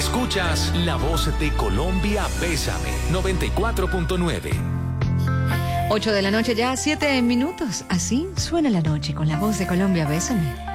Escuchas La Voz de Colombia, Bésame, 94.9. 8 de la noche, ya 7 minutos. Así suena la noche con La Voz de Colombia, Bésame.